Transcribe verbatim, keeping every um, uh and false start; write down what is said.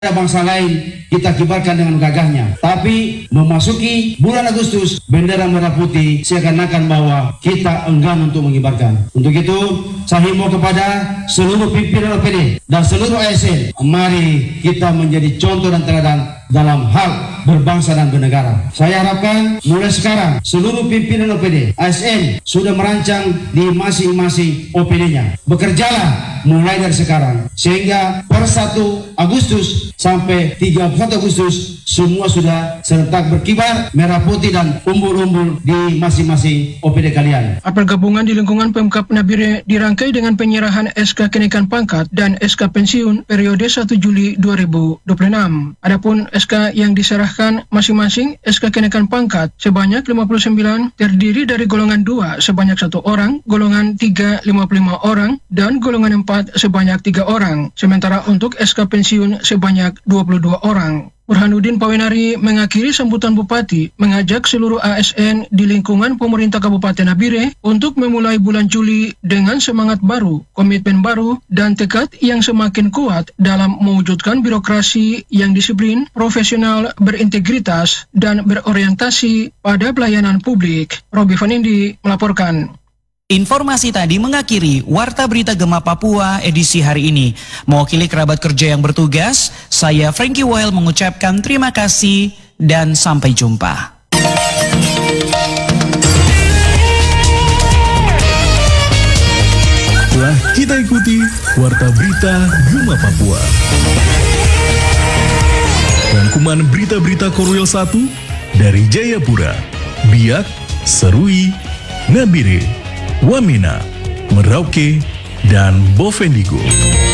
bangsa lain kita kibarkan dengan gagahnya. Tapi memasuki bulan Agustus, bendera merah putih seakan-akan bahwa kita enggan untuk mengibarkan. Untuk itu, saya himbau kepada seluruh pimpinan O P D dan seluruh A S N, mari kita menjadi contoh dan teladan dalam hal berbangsa dan bernegara. Saya harapkan mulai sekarang seluruh pimpinan O P D, A S N sudah merancang di masing-masing O P D-nya. Bekerjalah mulai dari sekarang sehingga per satu Agustus sampai tiga puluh satu Agustus semua sudah serentak berkibar merah putih dan umbul-umbul di masing-masing O P D kalian. Apel gabungan di lingkungan Pemkab Nabire dirangkai dengan penyerahan S K kenaikan pangkat dan S K pensiun periode satu Juli dua ribu dua puluh enam. Adapun S K yang diserahkan masing-masing S K kenaikan pangkat sebanyak lima puluh sembilan terdiri dari golongan dua sebanyak satu orang, golongan tiga lima puluh lima orang, dan golongan empat sebanyak tiga orang. Sementara untuk S K pensiun sebanyak dua puluh dua orang. Burhanuddin Pawenari mengakhiri sambutan Bupati mengajak seluruh A S N di lingkungan pemerintah Kabupaten Nabire untuk memulai bulan Juli dengan semangat baru, komitmen baru, dan tekad yang semakin kuat dalam mewujudkan birokrasi yang disiplin, profesional, berintegritas, dan berorientasi pada pelayanan publik. Robi Vanindi melaporkan. Informasi tadi mengakhiri Warta Berita Gema Papua edisi hari ini. Mewakili kerabat kerja yang bertugas, saya Frankie Well mengucapkan terima kasih dan sampai jumpa. Telah kita ikuti Warta Berita Gema Papua. Rangkuman berita-berita Korwil satu dari Jayapura, Biak, Serui, Nabire, Wamena, Merauke, dan Bovendigul.